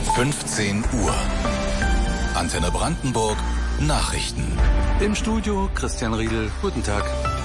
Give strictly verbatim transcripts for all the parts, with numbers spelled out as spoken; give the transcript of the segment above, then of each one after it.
fünfzehn Uhr. Antenne Brandenburg Nachrichten. Im Studio Christian Riedel. Guten Tag.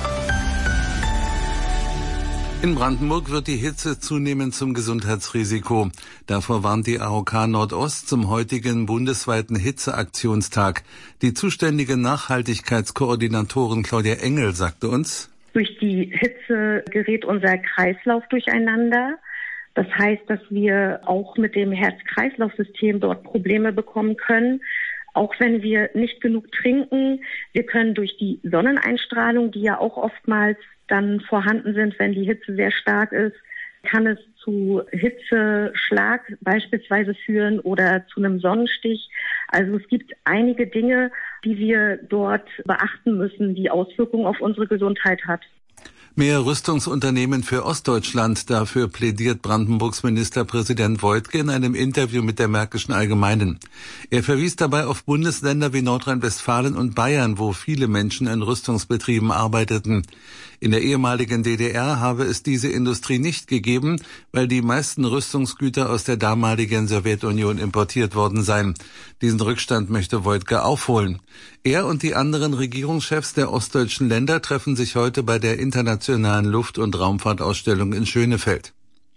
In Brandenburg wird die Hitze zunehmend zum Gesundheitsrisiko. Davor warnt die A O K Nordost zum heutigen bundesweiten Hitzeaktionstag. Die zuständige Nachhaltigkeitskoordinatorin Claudia Engel sagte uns: Durch die Hitze gerät unser Kreislauf durcheinander. Das heißt, dass wir auch mit dem Herz-Kreislauf-System dort Probleme bekommen können. Auch wenn wir nicht genug trinken, wir können durch die Sonneneinstrahlung, die ja auch oftmals dann vorhanden sind, wenn die Hitze sehr stark ist, kann es zu Hitzeschlag beispielsweise führen oder zu einem Sonnenstich. Also es gibt einige Dinge, die wir dort beachten müssen, die Auswirkungen auf unsere Gesundheit hat. Mehr Rüstungsunternehmen für Ostdeutschland, dafür plädiert Brandenburgs Ministerpräsident Woidke in einem Interview mit der Märkischen Allgemeinen. Er verwies dabei auf Bundesländer wie Nordrhein-Westfalen und Bayern, wo viele Menschen in Rüstungsbetrieben arbeiteten. In der ehemaligen D D R habe es diese Industrie nicht gegeben, weil die meisten Rüstungsgüter aus der damaligen Sowjetunion importiert worden seien. Diesen Rückstand möchte Woidke aufholen. Er und die anderen Regierungschefs der ostdeutschen Länder treffen sich heute bei der internationalen Luft- und Raumfahrtausstellung in Schönefeld.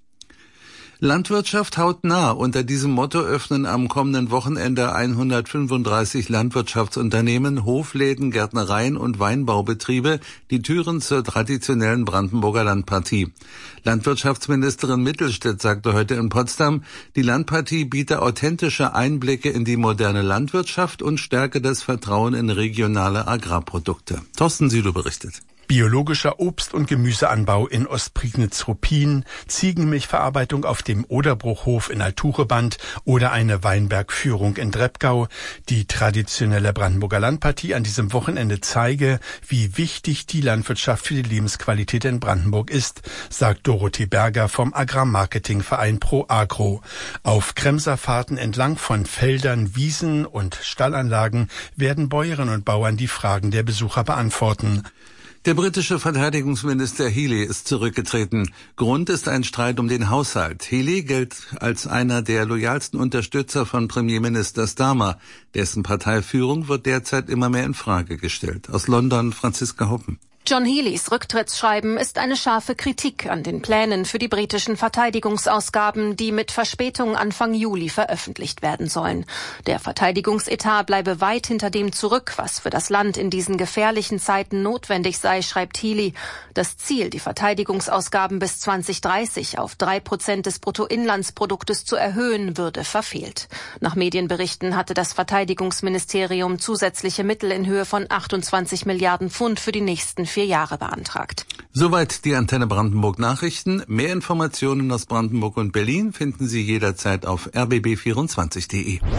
Landwirtschaft hautnah. Unter diesem Motto öffnen am kommenden Wochenende hundertfünfunddreißig Landwirtschaftsunternehmen, Hofläden, Gärtnereien und Weinbaubetriebe die Türen zur traditionellen Brandenburger Landpartie. Landwirtschaftsministerin Mittelstädt sagte heute in Potsdam, die Landpartie biete authentische Einblicke in die moderne Landwirtschaft und stärke das Vertrauen in regionale Agrarprodukte. Thorsten Sülow berichtet. Biologischer Obst- und Gemüseanbau in Ostprignitz-Ruppin, Ziegenmilchverarbeitung auf dem Oderbruchhof in Altucheband oder eine Weinbergführung in Dreppgau. Die traditionelle Brandenburger Landpartie an diesem Wochenende zeige, wie wichtig die Landwirtschaft für die Lebensqualität in Brandenburg ist, sagt Dorothee Berger vom Agrarmarketingverein Pro Agro. Auf Kremserfahrten entlang von Feldern, Wiesen und Stallanlagen werden Bäuerinnen und Bauern die Fragen der Besucher beantworten. Der britische Verteidigungsminister Healey ist zurückgetreten. Grund ist ein Streit um den Haushalt. Healey gilt als einer der loyalsten Unterstützer von Premierminister Starmer. Dessen Parteiführung wird derzeit immer mehr in Frage gestellt. Aus London Franziska Hoppen. John Healeys Rücktrittsschreiben ist eine scharfe Kritik an den Plänen für die britischen Verteidigungsausgaben, die mit Verspätung Anfang Juli veröffentlicht werden sollen. Der Verteidigungsetat bleibe weit hinter dem zurück, was für das Land in diesen gefährlichen Zeiten notwendig sei, schreibt Healey. Das Ziel, die Verteidigungsausgaben bis zwanzig dreißig auf drei Prozent des Bruttoinlandsproduktes zu erhöhen, würde verfehlt. Nach Medienberichten hatte das Verteidigungsministerium zusätzliche Mittel in Höhe von achtundzwanzig Milliarden Pfund für die nächsten vier Jahre beantragt. Soweit die Antenne Brandenburg Nachrichten. Mehr Informationen aus Brandenburg und Berlin finden Sie jederzeit auf r b b vierundzwanzig punkt d e.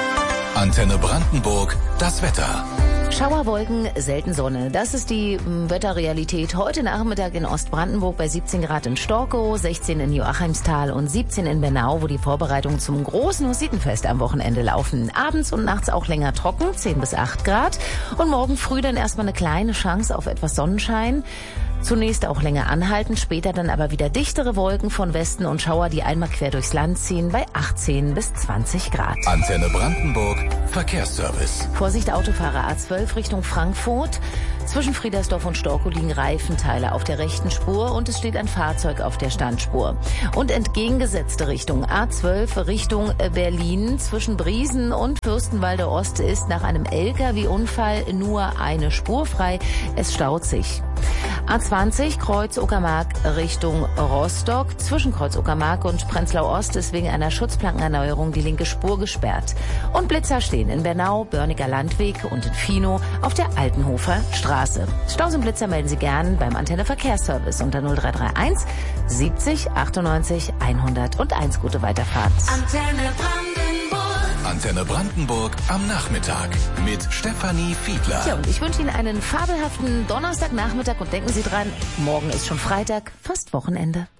Antenne Brandenburg, das Wetter. Schauerwolken, selten Sonne. Das ist die Wetterrealität heute Nachmittag in Ostbrandenburg bei siebzehn Grad in Storkow, sechzehn in Joachimsthal und siebzehn in Bernau, wo die Vorbereitungen zum großen Hussitenfest am Wochenende laufen. Abends und nachts auch länger trocken, zehn bis acht Grad. Und morgen früh dann erstmal eine kleine Chance auf etwas Sonnenschein. Zunächst auch länger anhalten, später dann aber wieder dichtere Wolken von Westen und Schauer, die einmal quer durchs Land ziehen, bei achtzehn bis zwanzig Grad. Antenne Brandenburg, Verkehrsservice. Vorsicht Autofahrer A zwölf Richtung Frankfurt. Zwischen Friedersdorf und Storkow liegen Reifenteile auf der rechten Spur und es steht ein Fahrzeug auf der Standspur. Und entgegengesetzte Richtung A zwölf Richtung Berlin zwischen Briesen und Fürstenwalde Ost ist nach einem L K W-Unfall nur eine Spur frei. Es staut sich. A zwanzig Kreuz Uckermark Richtung Rostock. Zwischen Kreuz Uckermark und Prenzlau Ost ist wegen einer Schutzplankenerneuerung die linke Spur gesperrt. Und Blitzer stehen in Bernau, Börniger Landweg und in Finow auf der Altenhofer Straße. Staus und Blitzer melden Sie gern beim Antenne Verkehrsservice unter null drei drei eins siebzig achtundneunzig hunderteins. Gute Weiterfahrt. Antenne Brandenburg. Antenne Brandenburg am Nachmittag mit Stefanie Fiedler. Ja, und ich wünsche Ihnen einen fabelhaften Donnerstagnachmittag und denken Sie dran, morgen ist schon Freitag, fast Wochenende.